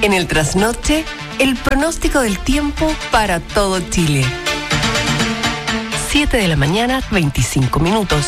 En el trasnoche, el pronóstico del tiempo para todo Chile. 7 de la mañana, 25 minutos.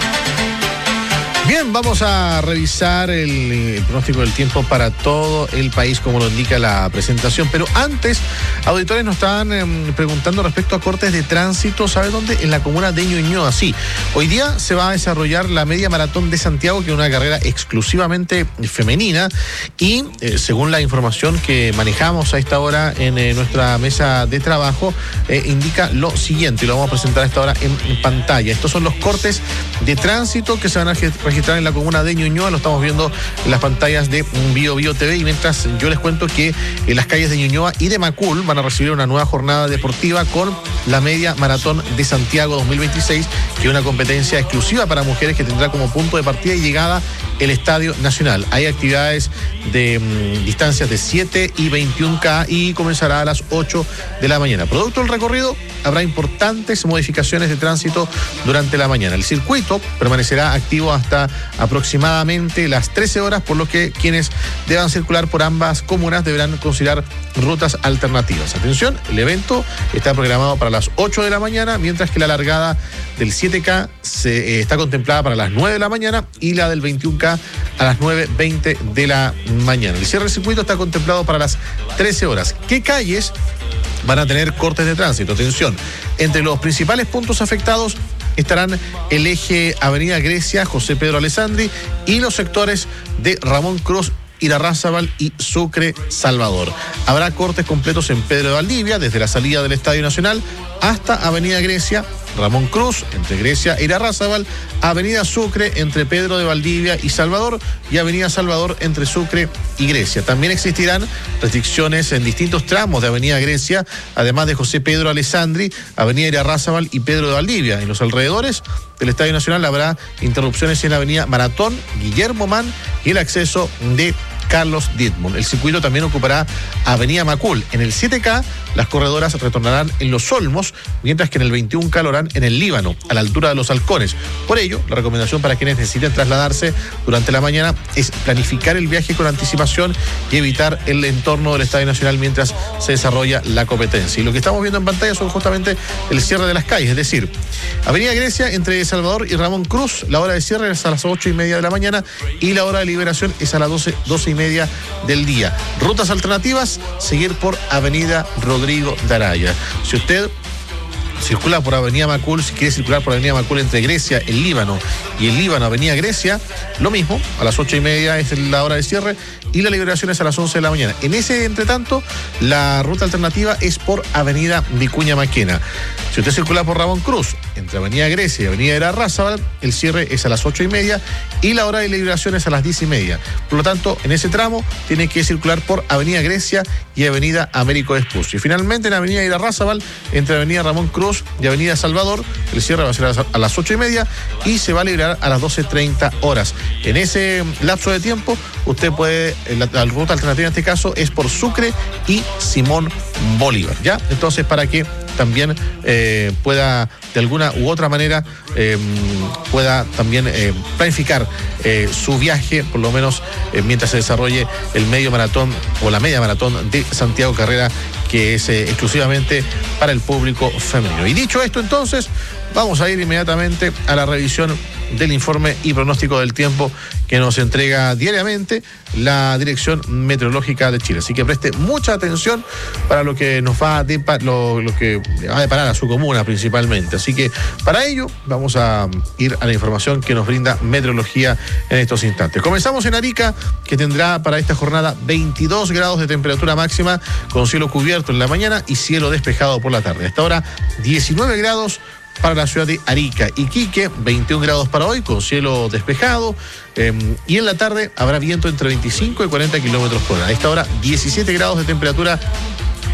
Bien, vamos a revisar el pronóstico del tiempo para todo el país, como lo indica la presentación. Pero antes, auditores nos estaban preguntando respecto a cortes de tránsito. ¿Sabe dónde? En la comuna de Ñuñoa. Sí, hoy día se va a desarrollar la media maratón de Santiago, que es una carrera exclusivamente femenina. Y según la información que manejamos a esta hora en nuestra mesa de trabajo, indica lo siguiente, y lo vamos a presentar a esta hora en pantalla. Estos son los cortes de tránsito que se van a registrar en la comuna de Ñuñoa. Lo estamos viendo en las pantallas de Bio Bio TV, y mientras yo les cuento que en las calles de Ñuñoa y de Macul van a recibir una nueva jornada deportiva con la media maratón de Santiago 2026, que es una competencia exclusiva para mujeres que tendrá como punto de partida y llegada el Estadio Nacional. Hay actividades de distancias de 7 y 21K y comenzará a las 8 de la mañana. Producto del recorrido, habrá importantes modificaciones de tránsito durante la mañana. El circuito permanecerá activo hasta aproximadamente las 13 horas, por lo que quienes deban circular por ambas comunas deberán considerar rutas alternativas. Atención, el evento está programado para las 8 de la mañana, mientras que la largada del 7K está contemplada para las 9 de la mañana y la del 21K a las 9:20 de la mañana. El cierre del circuito está contemplado para las 13 horas. ¿Qué calles van a tener cortes de tránsito? Atención, entre los principales puntos afectados estarán el eje Avenida Grecia, José Pedro Alessandri, y los sectores de Ramón Cruz, Irarrázaval y Sucre, Salvador. Habrá cortes completos en Pedro de Valdivia, desde la salida del Estadio Nacional hasta Avenida Grecia, Ramón Cruz, entre Grecia e Irarrázaval, Avenida Sucre, entre Pedro de Valdivia y Salvador, y Avenida Salvador, entre Sucre y Grecia. También existirán restricciones en distintos tramos de Avenida Grecia, además de José Pedro Alessandri, Avenida Irarrázaval y Pedro de Valdivia. En los alrededores del Estadio Nacional habrá interrupciones en Avenida Maratón, Guillermo Mann y el acceso de Carlos Dittmund. El circuito también ocupará Avenida Macul. En el 7K, las corredoras retornarán en Los Olmos, mientras que en el 21K lo harán en el Líbano, a la altura de Los Halcones. Por ello, la recomendación para quienes necesiten trasladarse durante la mañana es planificar el viaje con anticipación y evitar el entorno del Estadio Nacional mientras se desarrolla la competencia. Y lo que estamos viendo en pantalla son justamente el cierre de las calles, es decir, Avenida Grecia entre Salvador y Ramón Cruz, la hora de cierre es a las 8:30 de la mañana y la hora de liberación es a las 12:30 del día. Rutas alternativas, seguir por Avenida Rodrigo de Araya. Si usted circula por Avenida Macul, si quiere circular por Avenida Macul entre Grecia, el Líbano y el Líbano, Avenida Grecia, lo mismo, a las 8:30 es la hora de cierre y la liberación es a las 11 de la mañana. En ese entretanto, la ruta alternativa es por Avenida Vicuña Maquena. Si usted circula por Ramón Cruz, entre Avenida Grecia y Avenida Irarrázaval, el cierre es a las 8:30 y la hora de liberación es a las 10:30. Por lo tanto, en ese tramo tiene que circular por Avenida Grecia y Avenida Américo Vespucio. Y finalmente en Avenida Irarrázaval, entre Avenida Ramón Cruz y Avenida Salvador, el cierre va a ser a las 8:30 y se va a liberar a las 12:30 horas. En ese lapso de tiempo, usted puede, la ruta alternativa en este caso es por Sucre y Simón Bolívar, ¿ya? Entonces, para que también pueda de alguna u otra manera pueda también planificar su viaje, por lo menos mientras se desarrolle el medio maratón o la media maratón de Santiago, carrera que es exclusivamente para el público femenino. Y dicho esto, entonces, vamos a ir inmediatamente a la revisión del informe y pronóstico del tiempo que nos entrega diariamente la Dirección Meteorológica de Chile. Así que preste mucha atención para lo que nos va a lo que va a deparar a su comuna principalmente. Así que para ello vamos a ir a la información que nos brinda Meteorología en estos instantes. Comenzamos en Arica, que tendrá para esta jornada 22 grados de temperatura máxima con cielo cubierto en la mañana y cielo despejado por la tarde. Hasta ahora 19 grados para la ciudad de Arica. Iquique, 21 grados para hoy, con cielo despejado. Y en la tarde habrá viento entre 25 y 40 kilómetros por hora. A esta hora, 17 grados de temperatura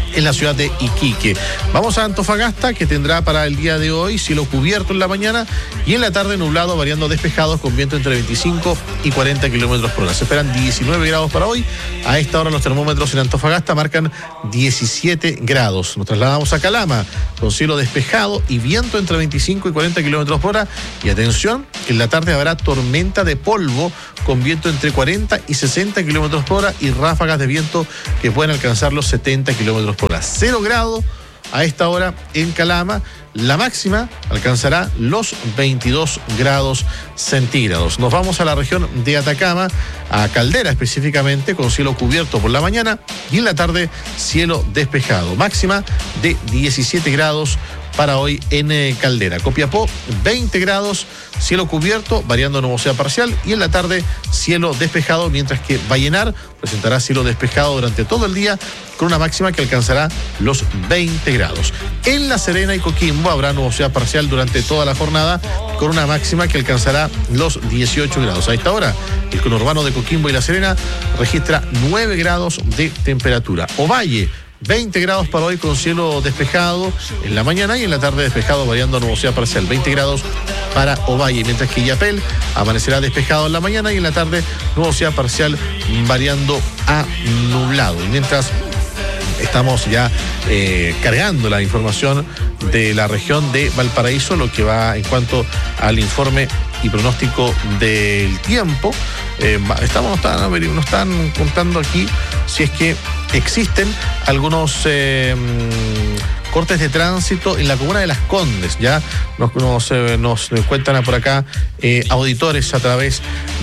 en la ciudad de Iquique. Vamos a Antofagasta, que tendrá para el día de hoy cielo cubierto en la mañana y en la tarde nublado, variando despejados con viento entre 25 y 40 kilómetros por hora. Se esperan 19 grados para hoy. A esta hora los termómetros en Antofagasta marcan 17 grados. Nos trasladamos a Calama con cielo despejado y viento entre 25 y 40 kilómetros por hora. Y atención, que en la tarde habrá tormenta de polvo con viento entre 40 y 60 kilómetros por hora y ráfagas de viento que pueden alcanzar los 70 kilómetros por hora. 0 grados a esta hora en Calama. La máxima alcanzará los 22 grados centígrados. Nos vamos a la región de Atacama, a Caldera específicamente, con cielo cubierto por la mañana y en la tarde cielo despejado. Máxima de 17 grados para hoy en Caldera. Copiapó, 20 grados, cielo cubierto, variando nubosidad parcial y en la tarde cielo despejado, mientras que Vallenar presentará cielo despejado durante todo el día con una máxima que alcanzará los 20 grados. En La Serena y Coquimbo habrá nubosidad parcial durante toda la jornada con una máxima que alcanzará los 18 grados. A esta hora, el conurbano de Coquimbo y La Serena registra 9 grados de temperatura. Ovalle, 20 grados para hoy con cielo despejado en la mañana y en la tarde despejado, variando nubosidad parcial. 20 grados para Ovalle, mientras que Illapel amanecerá despejado en la mañana y en la tarde nubosidad parcial variando a nublado. Y mientras estamos ya cargando la información de la región de Valparaíso, lo que va en cuanto al informe y pronóstico del tiempo. Nos están contando aquí si es que existen algunos cortes de tránsito en la comuna de Las Condes. Ya nos cuentan por acá auditores a través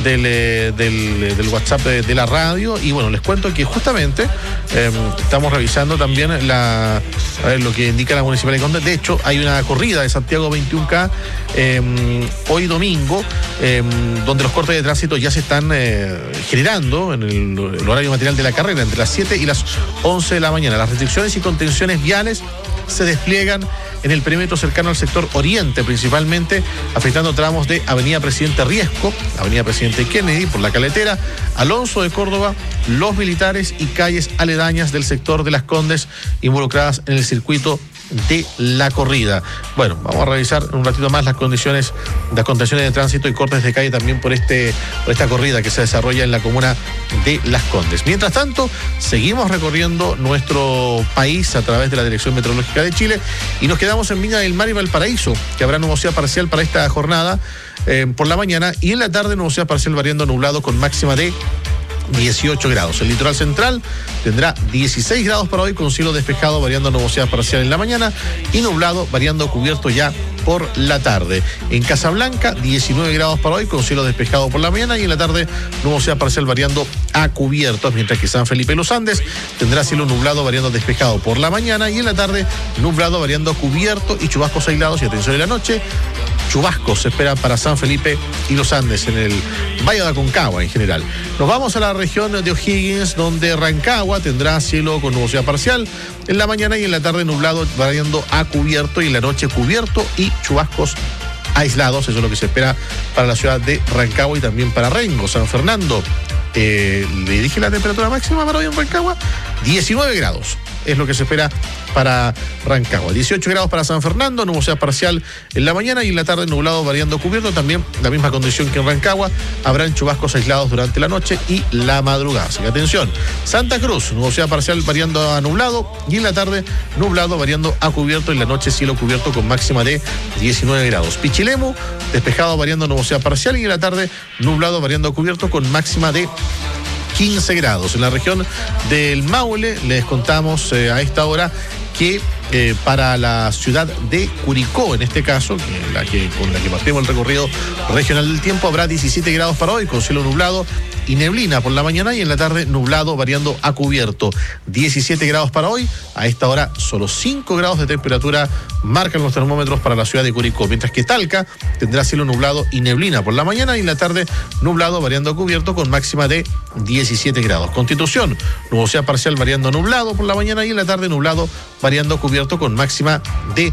del WhatsApp de la radio. Y bueno, les cuento que justamente estamos revisando también lo que indica la Municipalidad de Condes. De hecho, hay una corrida de Santiago 21K hoy domingo, donde los cortes de tránsito ya se están generando en el horario material de la carrera, entre las 7 y las 11 de la mañana. Las restricciones y contenciones viales se despliegan en el perímetro cercano al sector oriente, principalmente afectando tramos de Avenida Presidente Riesco, Avenida Presidente Kennedy, por la Caletera, Alonso de Córdoba, Los Militares y calles aledañas del sector de Las Condes involucradas en el circuito de la corrida. Bueno, vamos a revisar un ratito más las contenciones de tránsito y cortes de calle también por esta corrida que se desarrolla en la comuna de Las Condes. Mientras tanto, seguimos recorriendo nuestro país a través de la Dirección Meteorológica de Chile y nos quedamos en Viña del Mar y Valparaíso, que habrá nubosidad parcial para esta jornada por la mañana y en la tarde nubosidad parcial variando nublado con máxima de 18 grados. El litoral central tendrá 16 grados para hoy con cielo despejado variando nubosidad parcial en la mañana y nublado variando cubierto ya por la tarde. En Casablanca 19 grados para hoy con cielo despejado por la mañana y en la tarde nubosidad parcial variando a cubierto, mientras que San Felipe y Los Andes tendrá cielo nublado variando despejado por la mañana y en la tarde nublado variando a cubierto y chubascos aislados. Y atención, en la noche chubascos se esperan para San Felipe y Los Andes en el Valle de Aconcagua en general. Nos vamos a la región de O'Higgins, donde Rancagua tendrá cielo con nubosidad parcial en la mañana y en la tarde nublado variando a cubierto y en la noche cubierto y chubascos aislados. Eso es lo que se espera para la ciudad de Rancagua y también para Rengo, San Fernando. Le dije la temperatura máxima para hoy en Rancagua, 19 grados. Es lo que se espera para Rancagua. 18 grados para San Fernando, nubosidad parcial en la mañana y en la tarde nublado variando cubierto. También la misma condición que en Rancagua. Habrán chubascos aislados durante la noche y la madrugada. Así que atención. Santa Cruz, nubosidad parcial variando a nublado y en la tarde nublado variando a cubierto. En la noche cielo cubierto con máxima de 19 grados. Pichilemu, despejado variando nubosidad parcial y en la tarde nublado variando a cubierto con máxima de 15 grados. En la región del Maule les contamos a esta hora que para la ciudad de Curicó, en este caso, con la que partimos el recorrido regional del tiempo, habrá 17 grados para hoy con cielo nublado y neblina por la mañana y en la tarde nublado variando a cubierto. 17 grados para hoy. A esta hora solo 5 grados de temperatura marcan los termómetros para la ciudad de Curicó, mientras que Talca tendrá cielo nublado y neblina por la mañana y en la tarde nublado variando a cubierto con máxima de 17 grados. Constitución, nubosidad parcial variando nublado por la mañana y en la tarde nublado variando cubierto con máxima de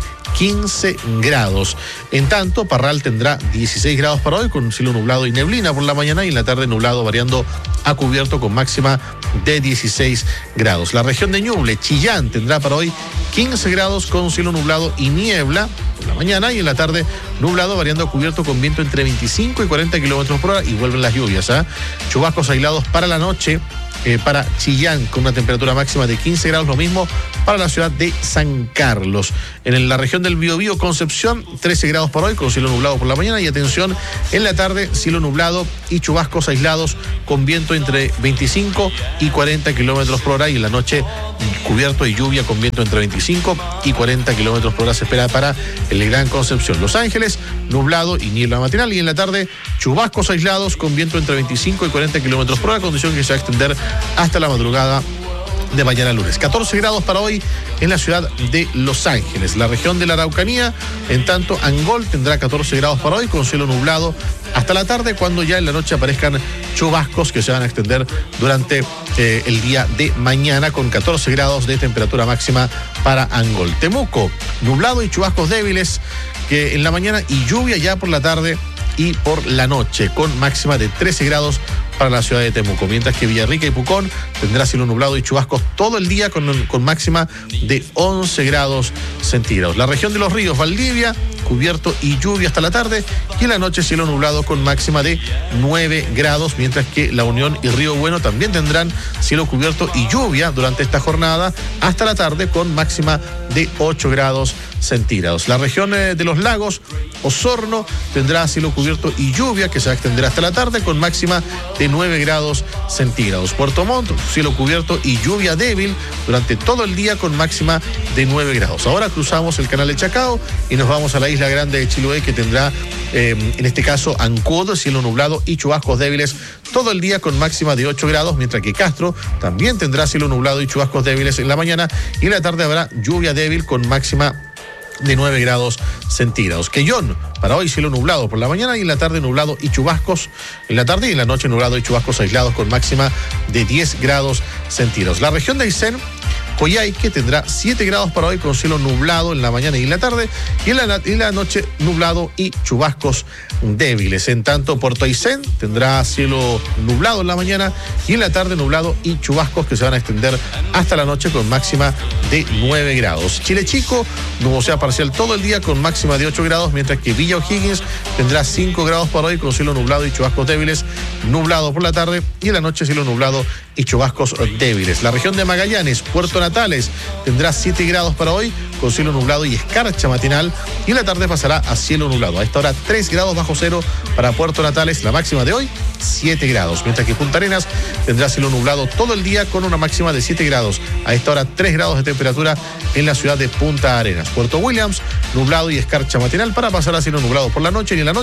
15 grados. En tanto, Parral tendrá 16 grados para hoy, con cielo nublado y neblina por la mañana, y en la tarde nublado variando a cubierto con máxima de 16 grados. La región de Ñuble, Chillán, tendrá para hoy 15 grados con cielo nublado y niebla por la mañana, y en la tarde nublado variando a cubierto con viento entre 25 y 40 kilómetros por hora, y vuelven las lluvias. Chubascos aislados para la noche para Chillán, con una temperatura máxima de 15 grados, lo mismo para la ciudad de San Carlos. En la región del Biobío, Concepción, 13 grados para hoy, con cielo nublado por la mañana, y atención, en la tarde, cielo nublado y chubascos aislados con viento entre 25 y 40 kilómetros por hora, y en la noche cubierto y lluvia con viento entre 25 y 40 kilómetros por hora se espera para el Gran Concepción. Los Ángeles, nublado y niebla matinal, y en la tarde chubascos aislados con viento entre 25 y 40 kilómetros por hora, condición que se va a extender hasta la madrugada de mañana lunes. 14 grados para hoy en la ciudad de Los Ángeles. La región de la Araucanía, en tanto, Angol tendrá 14 grados para hoy, con cielo nublado hasta la tarde, cuando ya en la noche aparezcan chubascos que se van a extender durante el día de mañana, con 14 grados de temperatura máxima para Angol. Temuco, nublado y chubascos débiles que en la mañana, y lluvia ya por la tarde y por la noche, con máxima de 13 grados para la ciudad de Temuco, mientras que Villarrica y Pucón tendrá cielo nublado y chubascos todo el día con máxima de 11 grados centígrados. La región de los ríos, Valdivia, cubierto y lluvia hasta la tarde, y en la noche cielo nublado con máxima de 9 grados, mientras que La Unión y Río Bueno también tendrán cielo cubierto y lluvia durante esta jornada hasta la tarde, con máxima de 8 grados centígrados. La región de los lagos, Osorno, tendrá cielo cubierto y lluvia que se va a extender hasta la tarde, con máxima de 9 grados centígrados. Puerto Montt, cielo cubierto y lluvia débil durante todo el día, con máxima de 9 grados. Ahora cruzamos el canal de Chacao y nos vamos a la isla grande de Chiloé, que tendrá en este caso Ancud, cielo nublado y chubascos débiles todo el día, con máxima de 8 grados, mientras que Castro también tendrá cielo nublado y chubascos débiles en la mañana, y en la tarde habrá lluvia débil con máxima de 9 grados centígrados. Quellón, para hoy cielo nublado por la mañana, y en la tarde nublado y chubascos en la tarde, y en la noche nublado y chubascos aislados con máxima de 10 grados centígrados. La región de Aysén, Coyhaique, tendrá 7 grados para hoy, con cielo nublado en la mañana y en la tarde, y en la noche nublado y chubascos débiles. En tanto, Puerto Aysén tendrá cielo nublado en la mañana, y en la tarde nublado y chubascos que se van a extender hasta la noche, con máxima de 9 grados. Chile Chico, nubosidad parcial todo el día con máxima de 8 grados, mientras que Villa O'Higgins tendrá 5 grados para hoy, con cielo nublado y chubascos débiles, nublado por la tarde, y en la noche cielo nublado y chubascos débiles. La región de Magallanes, Puerto Natales, tendrá 7 grados para hoy, con cielo nublado y escarcha matinal, y en la tarde pasará a cielo nublado. A esta hora 3 grados bajo cero para Puerto Natales, la máxima de hoy 7 grados, mientras que Punta Arenas tendrá cielo nublado todo el día con una máxima de 7 grados. A esta hora 3 grados de temperatura en la ciudad de Punta Arenas. Puerto Williams, nublado y escarcha matinal, para pasar a cielo nublado por la noche, y en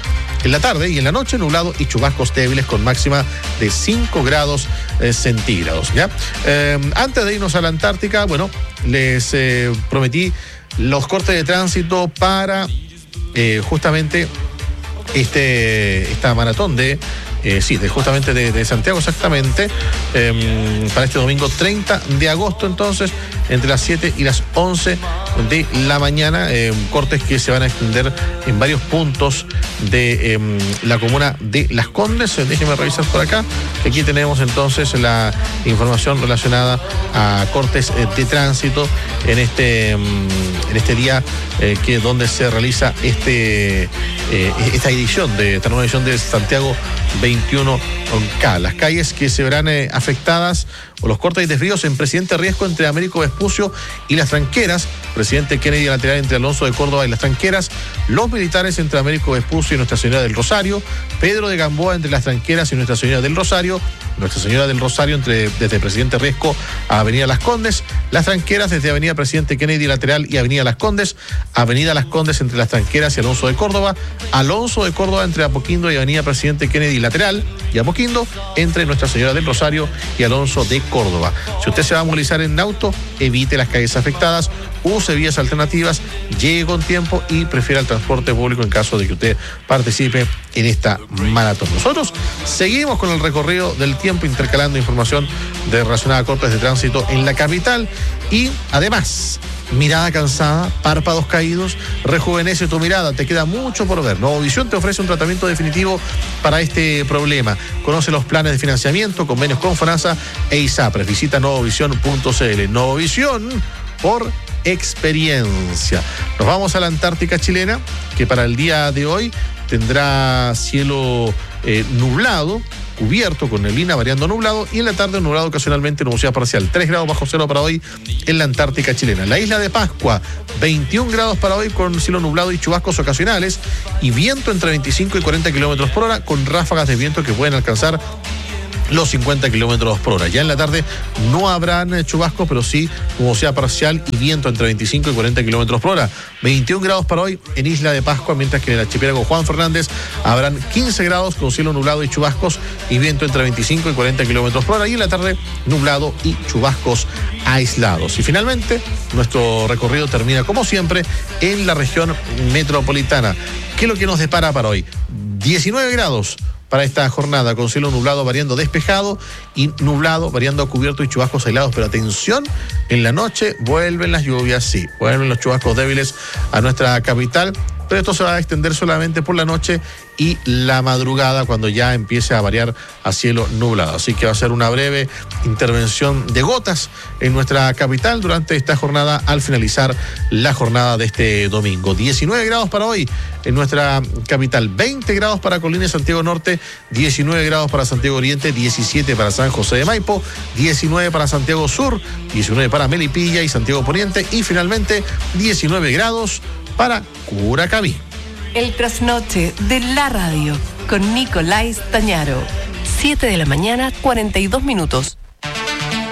la tarde y en la noche nublado y chubascos débiles con máxima de 5 grados centígrados. ¿Ya? Antes de irnos a la Antártica, bueno, les prometí los cortes de tránsito para justamente esta maratón justamente de Santiago, exactamente, para este domingo 30 de agosto, entonces, entre las 7 y las 11 de la mañana, cortes que se van a extender en varios puntos de la comuna de Las Condes. Déjenme revisar por acá, que aquí tenemos entonces la información relacionada a cortes de tránsito en este día donde se realiza esta nueva edición de Santiago 21K. Las calles que se verán afectadas por los cortes y desvíos en Presidente Riesco entre Américo Vespucio y Las Tranqueras, Presidente Kennedy lateral entre Alonso de Córdoba y Las Tranqueras, Los Militares entre Américo Vespucio y Nuestra Señora del Rosario, Pedro de Gamboa entre Las Tranqueras y Nuestra Señora del Rosario, Nuestra Señora del Rosario desde Presidente Riesco a Avenida Las Condes, Las Tranqueras desde Avenida Presidente Kennedy lateral y Avenida Las Condes, Avenida Las Condes entre Las Tranqueras y Alonso de Córdoba, Alonso de Córdoba entre Apoquindo y Avenida Presidente Kennedy lateral, y Apoquindo entre Nuestra Señora del Rosario y Alonso de Córdoba. Si usted se va a movilizar en auto, evite las calles afectadas, use vías alternativas, llegue con tiempo y prefiera el transporte público en caso de que usted participe en esta maratón. Nosotros seguimos con el recorrido del tiempo, intercalando información relacionada a cortes de tránsito en la capital y además, mirada cansada, párpados caídos, rejuvenece tu mirada, te queda mucho por ver. Novovisión te ofrece un tratamiento definitivo para este problema. Conoce los planes de financiamiento, convenios con FONASA e ISAPRES. Visita novovisión.cl. Novovisión por experiencia. Nos vamos a la Antártica chilena, que para el día de hoy tendrá cielo nublado, cubierto con neblina, variando nublado, y en la tarde nublado ocasionalmente, nubosidad parcial. 3 grados bajo cero para hoy en la Antártica chilena. La isla de Pascua, 21 grados para hoy con cielo nublado y chubascos ocasionales, y viento entre 25 y 40 kilómetros por hora, con ráfagas de viento que pueden alcanzar los 50 kilómetros por hora. Ya en la tarde no habrán chubascos, pero sí nubosidad parcial y viento entre 25 y 40 kilómetros por hora. 21 grados para hoy en Isla de Pascua, mientras que en el archipiélago Juan Fernández habrán 15 grados con cielo nublado y chubascos y viento entre 25 y 40 kilómetros por hora. Y en la tarde nublado y chubascos aislados. Y finalmente, nuestro recorrido termina como siempre en la región metropolitana. ¿Qué es lo que nos depara para hoy? 19 grados para esta jornada, con cielo nublado variando despejado y nublado variando cubierto y chubascos aislados. Pero atención, en la noche vuelven las lluvias, sí, vuelven los chubascos débiles a nuestra capital, pero esto se va a extender solamente por la noche y la madrugada, cuando ya empiece a variar a cielo nublado. Así que va a ser una breve intervención de gotas en nuestra capital durante esta jornada, al finalizar la jornada de este domingo. 19 grados para hoy en nuestra capital, 20 grados para Colina y Santiago Norte, 19 grados para Santiago Oriente, 17 para San José de Maipo, 19 para Santiago Sur, 19 para Melipilla y Santiago Poniente, y finalmente 19 grados para Curacaví. El trasnoche de la radio con Nicolás Tañaro. 7 de la mañana, 42 minutos.